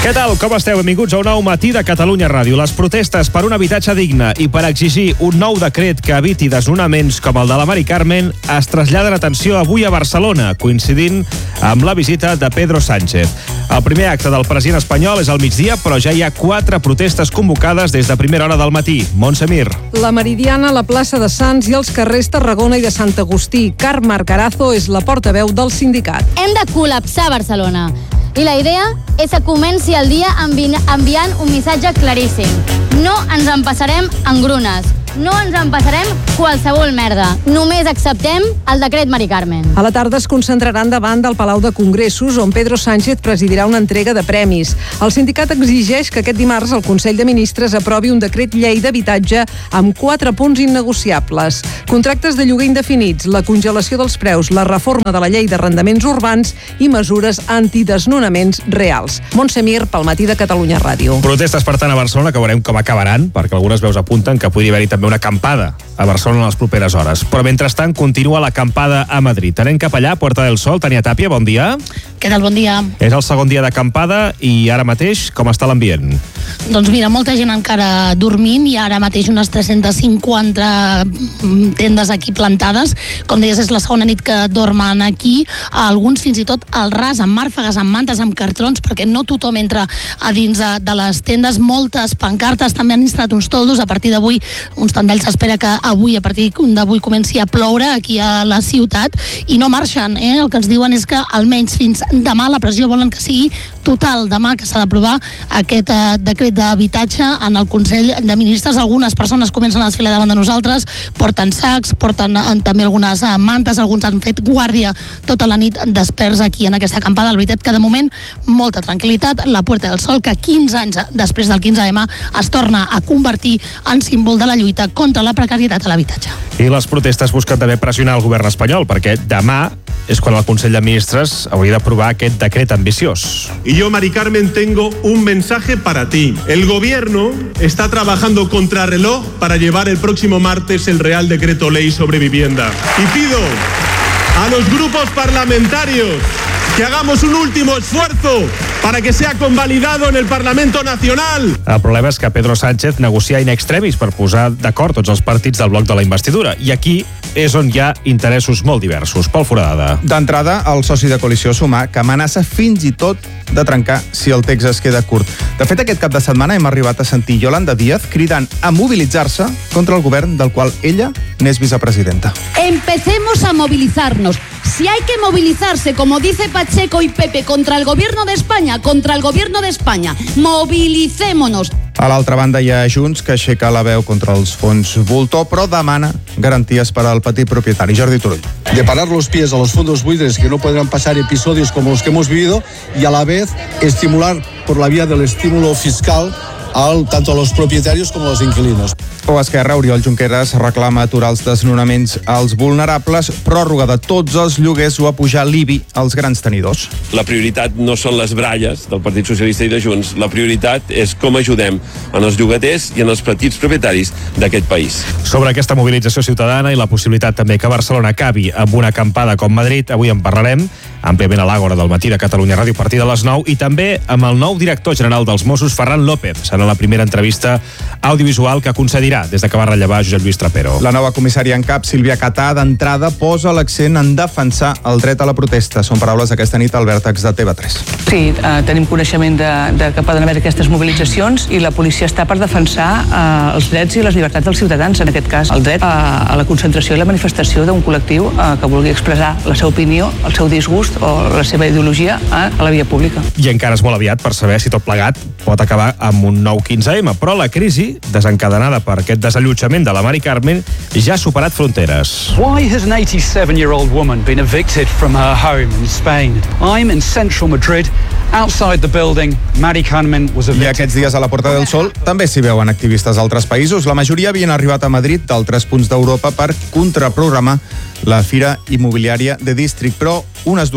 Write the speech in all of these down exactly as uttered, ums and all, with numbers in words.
Què tal? Com esteu? Benvinguts a un nou matí de Catalunya Ràdio. Les protestes per un habitatge digne i per exigir un nou decret que eviti desnonaments com el de la Mari Carmen es traslladen atenció avui a Barcelona, coincidint amb la visita de Pedro Sánchez. El primer acte del president espanyol és al migdia, però ja hi ha quatre protestes convocades des de primera hora del matí. Montse Mir. La Meridiana, la plaça de Sants i els carrers Tarragona i de Sant Agustí. Carme Arcarazo és la portaveu del sindicat. Hem de col·lapsar Barcelona. I la idea és que comenci el dia envi- enviant un missatge claríssim. No ens empassarem engrunes. No ens empassarem qualsevol merda. Només acceptem el decret Mari Carmen. A la tarda es concentraran davant del Palau de Congressos, on Pedro Sánchez presidirà una entrega de premis. El sindicat exigeix que aquest dimarts el Consell de Ministres aprovi un decret llei d'habitatge amb quatre punts innegociables. Contractes de lloguer indefinits, la congelació dels preus, la reforma de la llei d'arrendaments urbans i mesures antidesnonaments reals. Montse Mir, pel matí de Catalunya Ràdio. Protestes, per tant, a Barcelona, que veurem com acabaran, perquè algunes veus apunten que podria haver-hi també una acampada a Barcelona en les properes hores. Però mentrestant continua l'acampada a Madrid. Anem cap allà, Puerta del Sol. Tania Tàpia, bon dia. Què tal? Bon dia. És el segon dia d'acampada i ara mateix com està l'ambient? Doncs mira, molta gent encara dormint i ara mateix unes tres-centes cinquanta tendes aquí plantades. Com deies, és la segona nit que dormen aquí. Alguns fins i tot al ras, amb màrfegues, amb mantes, amb cartrons, perquè no tothom entra a dins de les tendes. Moltes pancartes, també han instal·lat uns toldos. A partir d'avui, uns tant d'ells s'espera que avui, a partir d'avui, comenci a ploure aquí a la ciutat i no marxen. Eh? El que ens diuen és que almenys fins demà la pressió volen que sigui total. Demà que s'ha d'aprovar aquest eh, decret d'habitatge en el Consell de Ministres. Algunes persones comencen a desfilar davant de nosaltres, porten sacs, porten eh, també algunes eh, mantes, alguns han fet guàrdia tota la nit desperts aquí en aquesta acampada. La veritat que de moment molta tranquil·litat. La Puerta del Sol, que quinze anys després del quinze ema es torna a convertir en símbol de la lluita contra la precarietat a l'habitatge. I les protestes busquen també pressionar el govern espanyol, perquè demà és quan el Consell de Ministres hauria d'aprovar aquest decret ambiciós. Y yo, Mari Carmen, tengo un mensaje para ti. El gobierno está trabajando contrarreloj para llevar el próximo martes el Real Decreto Ley sobre vivienda. Y pido a los grupos parlamentarios que hagamos un último esfuerzo para que sea convalidado en el Parlamento Nacional. El problema és que Pedro Sánchez negocia in extremis per posar d'acord tots els partits del bloc de la investidura. I aquí és on hi ha interessos molt diversos. Pol Foradada. D'entrada, el soci de coalició Sumar, que amenaça fins i tot de trencar si el text es queda curt. De fet, aquest cap de setmana hem arribat a sentir Yolanda Díaz cridant a mobilitzar-se contra el govern del qual ella n'és vicepresidenta. Empecemos a movilizarnos. Si hay que movilizarse, como dice Pacheco y Pepe, contra el gobierno de España, contra el gobierno de España, movilicémonos. A l'altra banda hi ha Junts, que aixeca la veu contra els fons voltor, però demana garanties per al petit propietari. Jordi Turull. De parar los pies a los fondos buitres, que no podrán pasar episodios como los que hemos vivido, y a la vez estimular por la vía del estímulo fiscal al, tanto a los propietarios como a los inquilinos. O Esquerra, Oriol Junqueras reclama aturar els desnonaments als vulnerables, pròrroga de tots els lloguers o apujar l'I B I als grans tenidors. La prioritat no són les bralles del Partit Socialista i de Junts, la prioritat és com ajudem en els llogaters i en els petits propietaris d'aquest país. Sobre aquesta mobilització ciutadana i la possibilitat també que Barcelona acabi amb una acampada com Madrid, avui en parlarem àmpliament a l'Àgora del matí de Catalunya Ràdio a partir de les nou i també amb el nou director general dels Mossos, Ferran López. Serà la primera entrevista audiovisual que concedirà des de que va rellevar Josep Lluís Trapero. La nova comissària en cap, Sílvia Catà, d'entrada posa l'accent en defensar el dret a la protesta. Són paraules aquesta nit al vèrtex de T V tres. Sí, eh, tenim coneixement de, de que poden haver aquestes mobilitzacions i la policia està per defensar eh, els drets i les llibertats dels ciutadans, en aquest cas el dret a, a la concentració i la manifestació d'un col·lectiu eh, que vulgui expressar la seva opinió, el seu disgust o la seva ideologia eh, a la via pública. I encara és molt aviat per saber si tot plegat pot acabar amb un nou quinze ema, però la crisi desencadenada per aquest desallotjament de la Mari Carmen ja ha superat fronteres. Why has an eighty-seven-year-old woman been evicted from her home in Spain? I'm in central Madrid. Outside the building, Mari Carmen was evicted. I aquests dies a la Puerta del Sol també s'hi veuen activistes d'altres països. La majoria havien arribat a Madrid d'altres punts d'Europa per contraprogramar la Fira Immobiliària de District, però unes dues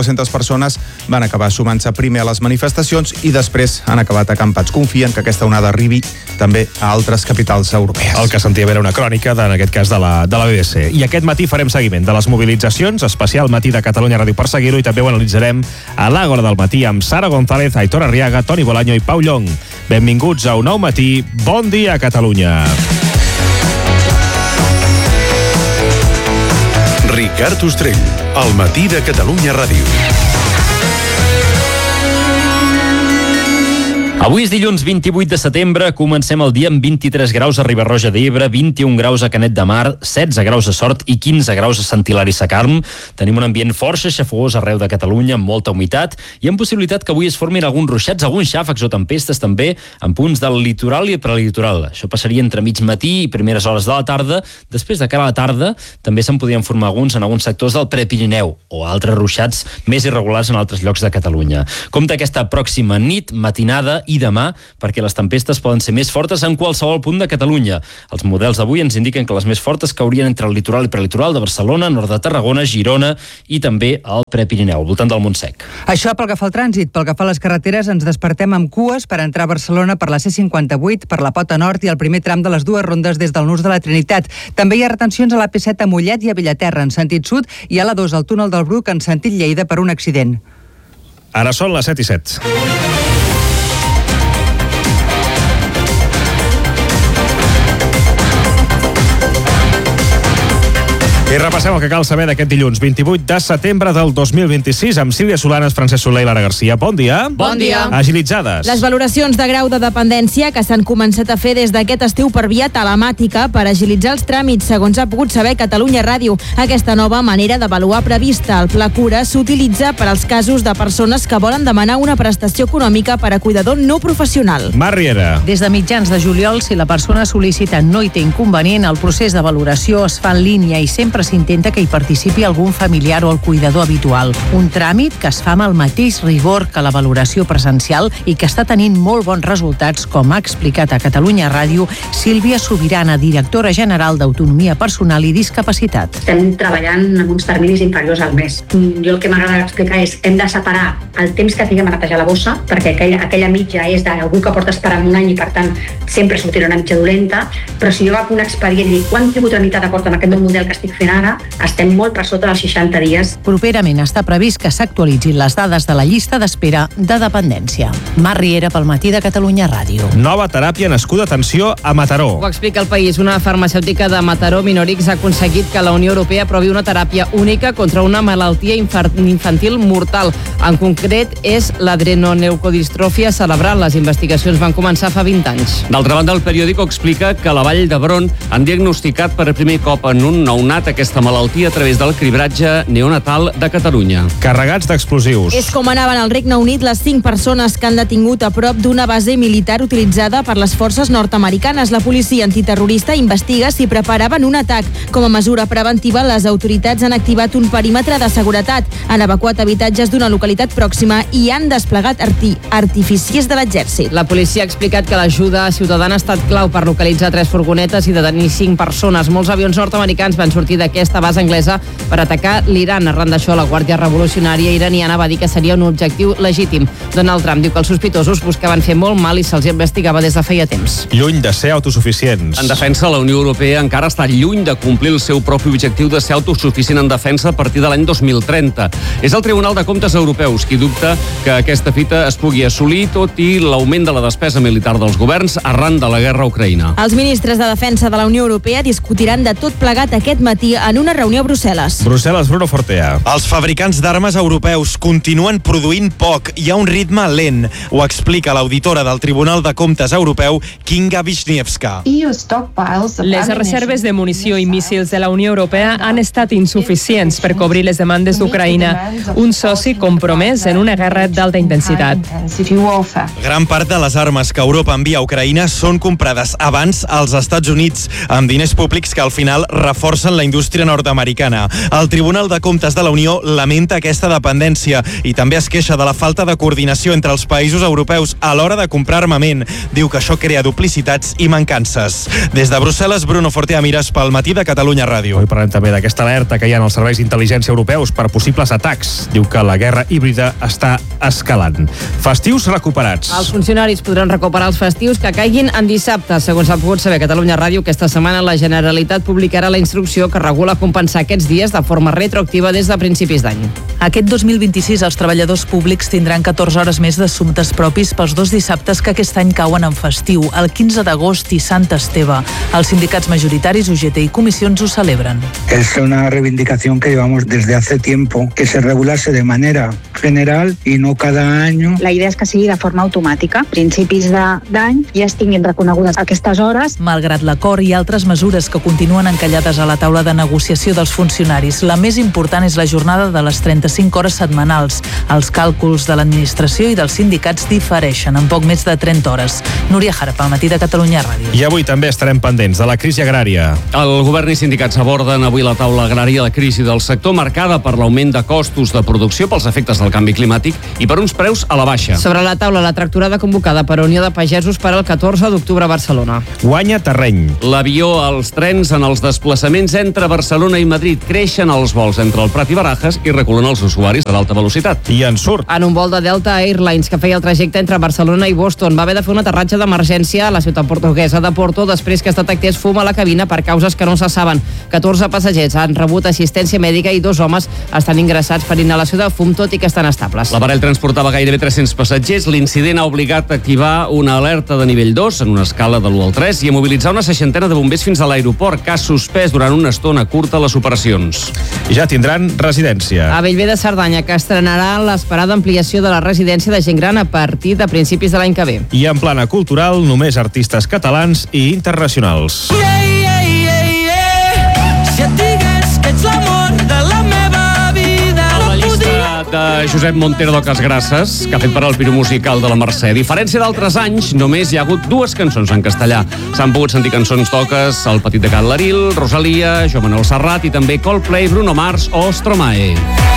dues-centes persones van acabar sumant-se primer a les manifestacions i després han acabat acampats. Confien que aquesta onada arribi també a altres capitals europees. El que sentíem era una crònica, en aquest cas, de la, de la B B C. I aquest matí farem seguiment de les mobilitzacions, especial matí de Catalunya Ràdio per seguir-ho, i també ho analitzarem a l'Àgora del matí amb Sara González, Aitor Arriaga, Toni Bolaño i Pau Llong. Benvinguts a Un Nou Matí. Bon dia, Catalunya. Ricard Ostrell, al matí de Catalunya Ràdio. Avui és dilluns vint-i-vuit de setembre, comencem el dia amb vint-i-tres graus a Riba-roja d'Ebre, vint i un graus a Canet de Mar, setze graus a Sort i quinze graus a Sant Hilari Sacalm. Tenim un ambient força xafogós arreu de Catalunya, amb molta humitat, i amb possibilitat que avui es formin alguns ruixats, alguns xàfecs o tempestes també, en punts del litoral i prelitoral. Això passaria entre mig matí i primeres hores de la tarda. Després de cara a la tarda també se'n podrien formar alguns en alguns sectors del Prepirineu o altres ruixats més irregulars en altres llocs de Catalunya. Compte aquesta pròxima nit, matinada i demà, perquè les tempestes poden ser més fortes en qualsevol punt de Catalunya. Els models d'avui ens indiquen que les més fortes caurien entre el litoral i prelitoral de Barcelona, nord de Tarragona, Girona i també al Prepirineu, al voltant del Montsec. Això pel que fa al trànsit. Pel que fa a les carreteres, ens despertem amb cues per entrar a Barcelona per la C cinquanta-vuit, per la Pota Nord i el primer tram de les dues rondes des del Nus de la Trinitat. També hi ha retencions a la P set a Mollet i a Bellaterra, en sentit sud, i a la dos al túnel del Bruc, en sentit Lleida, per un accident. Ara són les set i set. I repassem el que cal saber d'aquest dilluns vint-i-vuit de setembre del dos mil vint-i-sis amb Sílvia Solanes, Francesc Soler i Lara Garcia. Bon dia. Bon dia. Agilitzades. Les valoracions de grau de dependència que s'han començat a fer des d'aquest estiu per via telemàtica per agilitzar els tràmits, segons ha pogut saber Catalunya Ràdio. Aquesta nova manera d'avaluar prevista al Pla Cura s'utilitza per als casos de persones que volen demanar una prestació econòmica per a cuidador no professional. Mar Riera. Des de mitjans de juliol, si la persona sol·licita no hi té inconvenient, el procés de valoració es fa en línia i sempre s'intenta que hi participi algun familiar o el cuidador habitual. Un tràmit que es fa amb el mateix rigor que la valoració presencial i que està tenint molt bons resultats, com ha explicat a Catalunya Ràdio Sílvia Sobirana, directora general d'Autonomia Personal i Discapacitat. Estem treballant en uns terminis inferiors al mes. Jo el que m'agrada explicar és hem de separar el temps que tinguem a netejar la bossa, perquè aquella, aquella mitja és d'algú que porta esperant un any i per tant sempre sortirà una mitja dolenta, però si jo agafo un expedient i dic quant tribut tramitat aporta amb aquest nou model que estic fent ara, estem molt per sota dels seixanta dies. Properament està previst que s'actualitzin les dades de la llista d'espera de dependència. Mar Riera pel matí de Catalunya Ràdio. Nova teràpia nascuda, atenció, a Mataró. Ho explica El País. Una farmacèutica de Mataró, Minorix, ha aconseguit que la Unió Europea aprovi una teràpia única contra una malaltia infantil mortal. En concret, és l'adrenoleucodistròfia cerebral. Les investigacions van començar fa vint anys. D'altra banda, el periòdico explica que a la Vall d'Hebron han diagnosticat per primer cop en un nounat aquesta malaltia a través del cribratge neonatal de Catalunya. Carregats d'explosius. És com anaven al Regne Unit les cinc persones que han detingut a prop d'una base militar utilitzada per les forces nord-americanes. La policia antiterrorista investiga si preparaven un atac. Com a mesura preventiva, les autoritats han activat un perímetre de seguretat, han evacuat habitatges d'una localitat pròxima i han desplegat arti artificiers de l'exèrcit. La policia ha explicat que l'ajuda ciutadana ha estat clau per localitzar tres furgonetes i detenir cinc persones. Molts avions nord-americans van sortir d'aquesta base anglesa per atacar l'Iran. Arran d'això, la Guàrdia Revolucionària iraniana va dir que seria un objectiu legítim. Donald Trump diu que els sospitosos buscaven fer molt mal i se'ls investigava des de feia temps. Lluny de ser autosuficients. En defensa, la Unió Europea encara està lluny de complir el seu propi objectiu de ser autosuficient en defensa a partir de l'any dos mil trenta. És el Tribunal de Comptes Europeus qui dubta que aquesta fita es pugui assolir, tot i l'augment de la despesa militar dels governs arran de la guerra a Ucraïna. Els ministres de Defensa de la Unió Europea discutiran de tot plegat aquest matí en una reunió a Brussel·les. Brussel·les, Bruno Fortea. Els fabricants d'armes europeus continuen produint poc i a un ritme lent. Ho explica l'auditora del Tribunal de Comptes Europeu, Kinga Wisniewska. Les reserves de munició i míssils de la Unió Europea han estat insuficients per cobrir les demandes d'Ucraïna, un soci compromès en una guerra d'alta intensitat. Gran part de les armes que Europa envia a Ucraïna són comprades abans als Estats Units, amb diners públics que al final reforcen la indústria indústria nord-americana. El Tribunal de Comptes de la Unió lamenta aquesta dependència i també es queixa de la falta de coordinació entre els països europeus a l'hora de comprar armament. Diu que això crea duplicitats i mancances. Des de Brussel·les, Bruno Fortea Mires pel Matí de Catalunya Ràdio. Avui parlem també d'aquesta alerta que hi ha en els serveis d'intel·ligència europeus per possibles atacs. Diu que la guerra híbrida està escalant. Festius recuperats. Els funcionaris podran recuperar els festius que caiguin en dissabte. Segons s'ha pogut saber a Catalunya Ràdio, aquesta setmana la Generalitat publicarà la instrucció que regula compensar aquests dies de forma retroactiva des de principis d'any. Aquest dos mil vint-i-sis els treballadors públics tindran catorze hores més d'assumptes propis pels dos dissabtes que aquest any cauen en festiu, el quinze d'agost i Sant Esteve. Els sindicats majoritaris, U G T i comissions ho celebren. Es una reivindicación que llevamos desde hace tiempo, que se regulase de manera general y no cada año. La idea és que sigui de forma automàtica. Principis d'any ja es tinguin reconegudes aquestes hores. Malgrat l'acord i altres mesures que continuen encallades a la taula de negociació dels funcionaris, la més important és la jornada de les trenta-cinc hores setmanals. Els càlculs de l'administració i dels sindicats difereixen en poc més de trenta hores. Núria Jara, pel Matí de Catalunya Ràdio. I avui també estarem pendents de la crisi agrària. El govern i sindicats aborden avui la taula agrària de crisi del sector marcada per l'augment de costos de producció pels efectes del canvi climàtic i per uns preus a la baixa. Sobre la taula, la tractorada convocada per Unió de Pagesos per al catorze d'octubre a Barcelona. Guanya terreny. L'avió, els trens en els desplaçaments entre Barcelona i Madrid. Creixen els vols entre el Prat i Barajas i reculen els usuaris de l'alta velocitat. I en surt. En un vol de Delta Airlines que feia el trajecte entre Barcelona i Boston va haver de fer un aterratge d'emergència a la ciutat portuguesa de Porto després que es detectés fum a la cabina per causes que no se saben. catorze passatgers han rebut assistència mèdica i dos homes estan ingressats per inhalació de fum, tot i que estan estables. L'aparell transportava gairebé tres-cents passatgers. L'incident ha obligat a activar una alerta de nivell dos en una escala de l'u al tres i a mobilitzar una seixantena de bombers fins a l'aeroport, que ha suspès durant una estona curta les operacions. I ja tindran residència. A Bellver de Cerdanya, que estrenarà l'esperada ampliació de la residència de gent gran a partir de principis de l'any que ve. I en plana cultural, només artistes catalans i internacionals. Yeah, yeah, yeah, yeah. Si et digués que ets l'amor de la meva vida, la llista de Josep Montero de Casgrasses, que ha fet per al Piro Musical de la Mercè. A diferència d'altres anys, només hi ha hagut dues cançons en castellà. S'han pogut sentir cançons toques El Petit de Cal Laril, Rosalia, Joan Manuel Serrat i també Coldplay, Bruno Mars o Stromae.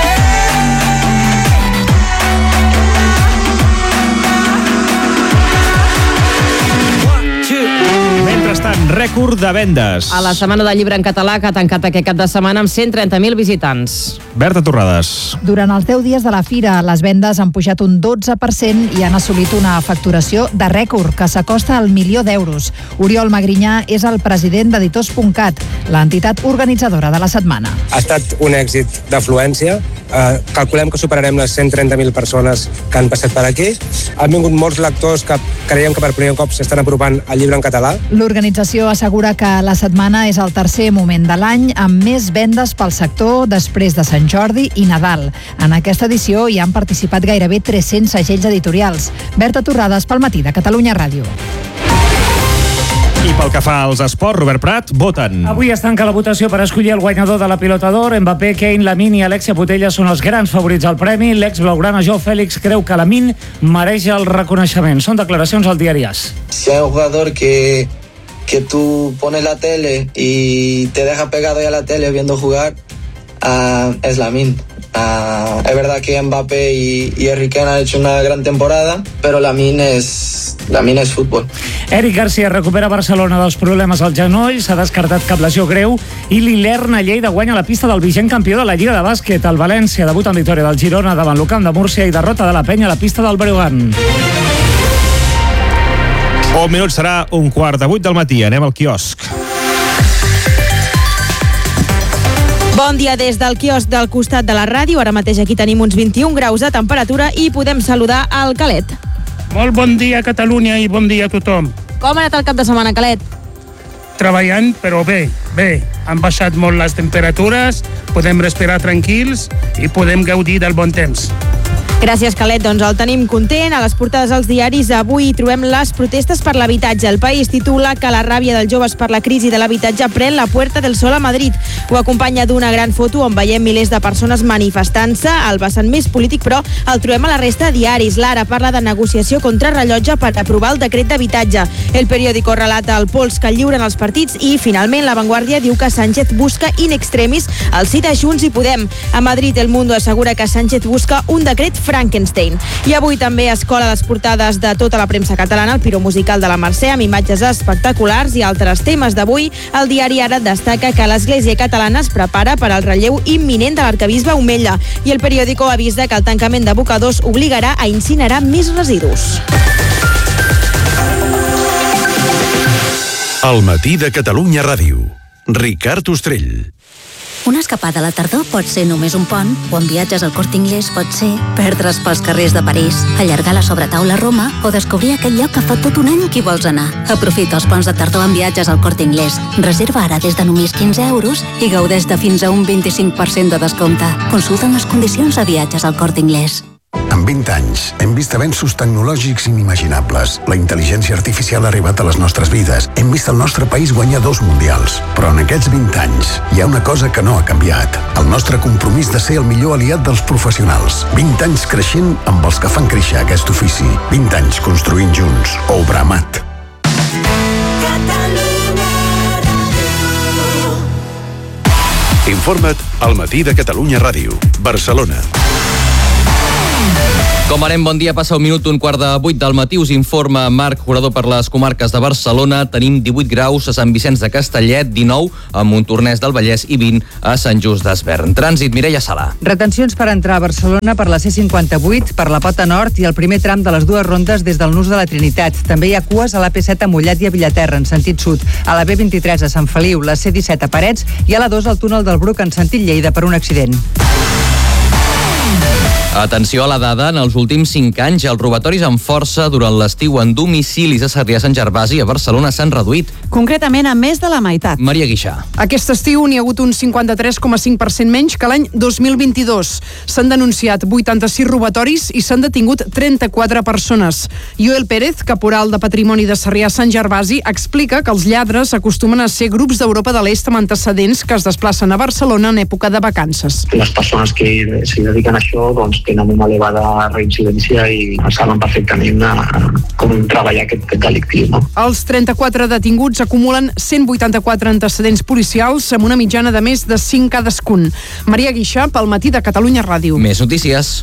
Mentrestant, rècord de vendes. A la Setmana del Llibre en Català, que ha tancat aquest cap de setmana amb cent trenta mil visitants. Berta Torrades. Durant els deu dies de la fira, les vendes han pujat un dotze per cent i han assolit una facturació de rècord que s'acosta al milió d'euros. Oriol Magrinyà és el president d'Editors punt cat, l'entitat organitzadora de la setmana. Ha estat un èxit d'afluència. Uh, calculem que superarem les cent trenta mil persones que han passat per aquí. Han vingut molts lectors que creiem que per primer cop s'estan apropant al llibre en català. L'organització assegura que la setmana és el tercer moment de l'any amb més vendes pel sector després de Sant Jordi i Nadal. En aquesta edició hi han participat gairebé tres-cents segells editorials. Berta Torrades pel Matí de Catalunya Ràdio. I pel que fa als esports, Robert Prat, voten. Avui es tanca la votació per escollir el guanyador de la Pilota d'Or. Mbappé, Kane, Lamine i Alexia Putellas són els grans favorits al premi. L'ex-blaugrana Joao Félix creu que Lamine mereix el reconeixement. Són declaracions al diari AS. Si hay un jugador que, que tú pones la tele y te deja pegado ya a la tele viendo jugar, uh, es Lamine. Uh, es verdad que Mbappé y, y Harry Kane han hecho una gran temporada, pero Lamine es, Lamine es fútbol. Eric Garcia recupera Barcelona dels problemes al genoll, s'ha descartat cap lesió greu, i l'Ilerna Lleida guanya la pista del vigent campió de la Lliga de Bàsquet. El València debuta en victòria del Girona davant l'Ucamp de Múrcia i derrota de la Penya a la pista del Breogán. Un minut serà un quart de vuit del matí. Anem al quiosc. Bon dia des del quiosc del costat de la ràdio. Ara mateix aquí tenim uns vint-i-un graus de temperatura i podem saludar al Calet. Molt bon dia, Catalunya, i bon dia a tothom. Com ha anat el cap de setmana, Calet? Treballant, però bé, bé. Han baixat molt les temperatures, podem respirar tranquils i podem gaudir del bon temps. Gràcies, Calet. Doncs el tenim content. A les portades dels diaris avui trobem les protestes per l'habitatge. El País titula que la ràbia dels joves per la crisi de l'habitatge pren la Puerta del Sol a Madrid. Ho acompanya d'una gran foto on veiem milers de persones manifestant-se. Al vessant més polític, però, el trobem a la resta de diaris. L'Ara parla de negociació contra rellotge per aprovar el decret d'habitatge. El Periódico relata el pols que lliuren els partits i, finalment, La Vanguardia diu que Sánchez busca in extremis el sí de Junts i Podem. A Madrid, El Mundo assegura que Sánchez busca un decret Frankenstein. I avui també es cola les portades de tota la premsa catalana, el piro musical de la Mercè, amb imatges espectaculars i altres temes d'avui. El diari Ara destaca que l'Església catalana es prepara per al relleu imminent de l'arquebisbe Omella. I el Periódico avisa que el tancament d'abocadors obligarà a incinerar més residus. El matí de Catalunya Ràdio. Ricard Ostrell. Una escapada a la tardor pot ser només un pont, o en viatges al Corte Inglés pot ser perdre's pels carrers de París, allargar la sobretaula a Roma o descobrir aquell lloc que fa tot un any que hi vols anar. Aprofita els ponts de tardor en viatges al Corte Inglés. Reserva ara des de només quinze euros i gaudeix de fins a un vint-i-cinc per cent de descompte. Consulta les condicions a viatges al Corte Inglés. En vint anys hem vist avenços tecnològics inimaginables. La intel·ligència artificial ha arribat a les nostres vides. Hem vist el nostre país guanyar dos mundials. Però en aquests vint anys hi ha una cosa que no ha canviat. El nostre compromís de ser el millor aliat dels professionals. vint anys creixent amb els que fan créixer aquest ofici. vint anys construint junts. Obramat. Informa't al Matí de Catalunya Ràdio. Barcelona. Com anem, bon dia, passa un minut, un quart de vuit del matí, us informa Marc Jurador per les comarques de Barcelona. Tenim divuit graus a Sant Vicenç de Castellet, dinou a Montornès del Vallès i vint a Sant Just d'Esvern. Trànsit, Mireia Sala. Retencions per entrar a Barcelona per la C cinquanta-vuit, per la Pota Nord i el primer tram de les dues rondes des del Nus de la Trinitat. També hi ha cues a l'A P set a Mollet i a Villaterra, en sentit sud, a la B vint-i-tres a Sant Feliu, la C disset a Parets i a la dos al túnel del Bruc en sentit Lleida per un accident. Atenció a la dada, en els últims cinc anys els robatoris amb força durant l'estiu en domicilis a Sarrià-Sant Gervasi i a Barcelona s'han reduït. Concretament a més de la meitat. Maria Guixà. Aquest estiu n'hi ha hagut un cinquanta-tres coma cinc per cent menys que l'any dos mil vint-i-dos. S'han denunciat vuitanta-sis robatoris i s'han detingut trenta-quatre persones. Joel Pérez, caporal de Patrimoni de Sarrià-Sant Gervasi, explica que els lladres acostumen a ser grups d'Europa de l'Est amb antecedents que es desplacen a Barcelona en època de vacances. Les persones que s'hi dediquen a això doncs, tenen una elevada reincidència i saben perfectament com treballar aquest, aquest delictiu. No? Els trenta-quatre detinguts acumulen cent vuitanta-quatre antecedents policials amb una mitjana de més de cinc cadascun. Maria Guixà, pel Matí de Catalunya Ràdio. Més notícies.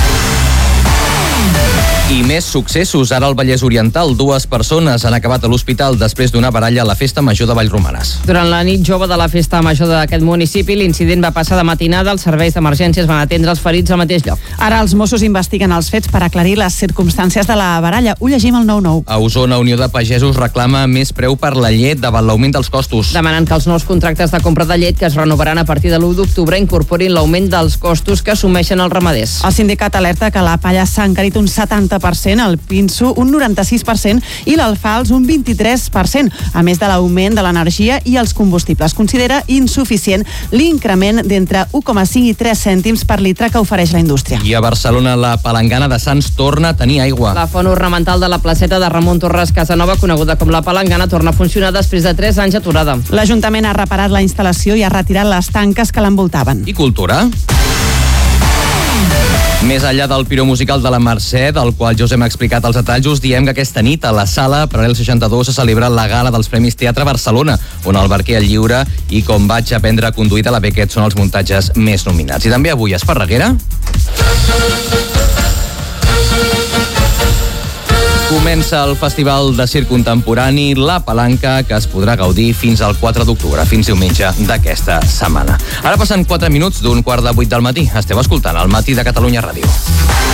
I més successos. Ara al Vallès Oriental, dues persones han acabat a l'hospital després d'una baralla a la Festa Major de Vallromanes. Durant la nit jove de la Festa Major d'aquest municipi, l'incident va passar de matinada. Els serveis d'emergències van atendre els ferits al mateix lloc. Ara els Mossos investiguen els fets per aclarir les circumstàncies de la baralla. Ho llegim al nou nou. A Osona, Unió de Pagesos reclama més preu per la llet davant l'augment dels costos. Demanant que els nous contractes de compra de llet que es renovaran a partir de l'u d'octubre incorporin l'augment dels costos que assumeixen els ramaders. El sindicat alerta que la palla s'ha encarit un setanta per cent, el pinso un noranta-sis per cent i l'alfals un vint-i-tres per cent, a més de l'augment de l'energia i els combustibles. Considera insuficient l'increment d'entre un coma cinc i tres cèntims per litre que ofereix la indústria. I a Barcelona la palangana de Sants torna a tenir aigua. La font ornamental de la placeta de Ramon Torres Casanova, coneguda com la palangana, torna a funcionar després de tres anys aturada. L'Ajuntament ha reparat la instal·lació i ha retirat les tanques que l'envoltaven. I cultura? Més enllà del piro musical de la Mercè, del qual ja us hem explicat els detalls, us diem que aquesta nit a la Sala Paral·lel seixanta-dos se celebra la gala dels Premis Teatre Barcelona, on el Barquer el Lliure i Com vaig aprendre a conduir de la Beckett són els muntatges més nominats. I també avui a Esparreguera comença el Festival de Circ Contemporani La Palanca, que es podrà gaudir fins al quatre d'octubre, fins diumenge d'aquesta setmana. Ara passen quatre minuts d'un quart de vuit del matí. Esteu escoltant el Matí de Catalunya Ràdio.